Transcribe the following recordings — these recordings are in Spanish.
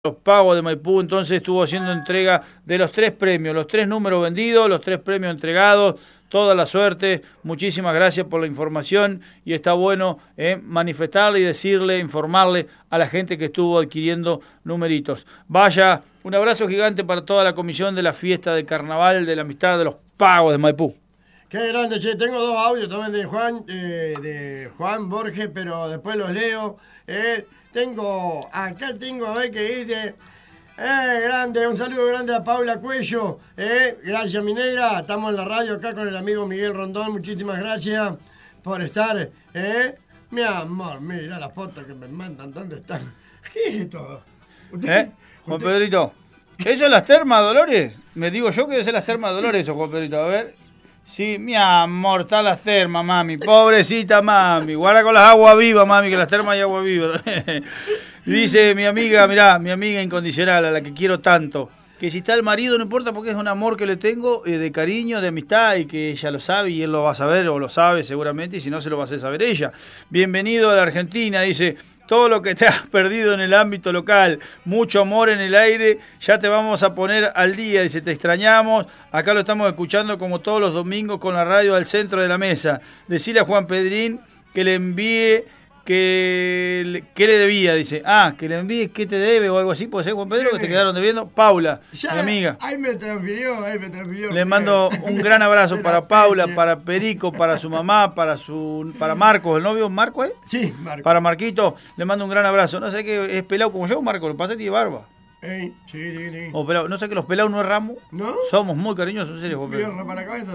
Los Pagos de Maipú, entonces estuvo haciendo entrega de los 3 premios, los 3 números vendidos, los 3 premios entregados, toda la suerte, muchísimas gracias por la información y está bueno manifestarle y decirle, informarle a la gente que estuvo adquiriendo numeritos. Vaya, un abrazo gigante para toda la comisión de la fiesta del carnaval de la amistad de los Pagos de Maipú. Qué grande, che, tengo 2 audios también de Juan Borges, pero después los leo. Acá tengo a ver qué dice. Grande, un saludo grande a Paula Cuello. Gracias, mi negra. Estamos en la radio acá con el amigo Miguel Rondón. Muchísimas gracias por estar. Mi amor, mira las fotos que me mandan. ¿Dónde están? ¿Qué es esto? Juan Pedrito, ¿eso es las termas, Dolores? Me digo yo que debe ser las termas, Dolores, eso, Juan Pedrito. A ver. Sí, mi amor, está las termas, mami. Pobrecita mami. Guarda con las aguas vivas, mami, que las termas hay agua viva. Dice mi amiga, mirá, mi amiga incondicional, a la que quiero tanto, que si está el marido no importa porque es un amor que le tengo de cariño, de amistad y que ella lo sabe y él lo va a saber o lo sabe seguramente y si no se lo va a hacer saber ella. Bienvenido a la Argentina, dice, todo lo que te has perdido en el ámbito local, mucho amor en el aire, ya te vamos a poner al día, dice, te extrañamos, acá lo estamos escuchando como todos los domingos con la radio al centro de la mesa. Decirle a Juan Pedrín que le envíe ¿qué le debía? Dice, que le envíe qué te debe o algo así, puede ser, Juan Pedro, que te quedaron debiendo. Paula, ya, mi amiga. Ahí me transfirió. Le mando un gran abrazo para Paula, para Perico, para su mamá, para Marcos, el novio Marco, ¿eh? Sí, Marco. Para Marquito, le mando un gran abrazo. No sé qué es pelado como yo, Marco, lo pasé y tiene barba. Sí. O pelado. No sé que los pelados no erramos. ¿No? Somos muy cariñosos, en serio, Juan Pedro. Para la cabeza,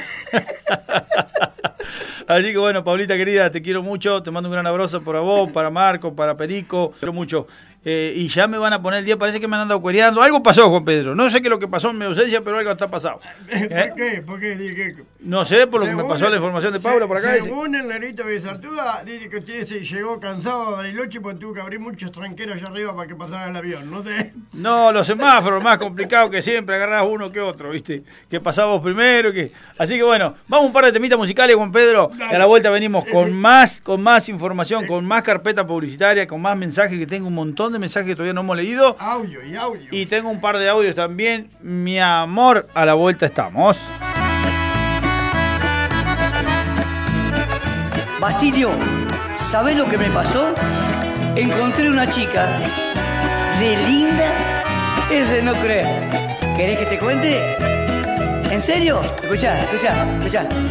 Así que bueno, Paulita querida, te quiero mucho, te mando un gran abrazo para vos, para Marco, para Perico, quiero mucho. Y ya me van a poner el día, parece que me han andado cuereando. Algo pasó, Juan Pedro, no sé qué es lo que pasó en mi ausencia, pero algo está pasado. ¿Por qué? No sé, por lo que me pasó la información de Paula por acá. Según el Nerito Bizartuda, dice que usted se llegó cansado a Bariloche porque tuvo que abrir muchos tranqueros allá arriba para que pasara el avión, no sé. No, los semáforos, más complicado que siempre, agarrás uno que otro, ¿viste? Que pasamos primero, que... Así que bueno, vamos un par de temitas musicales, Juan Pedro. Y a la vuelta venimos con más información, con más carpeta publicitaria, con más mensajes, que tengo un montón de mensajes que todavía no hemos leído. Audio. Y tengo un par de audios también. Mi amor, a la vuelta estamos. Basilio, ¿sabés lo que me pasó? Encontré una chica de linda, es de no creer. ¿Querés que te cuente? ¿En serio? Escuchá.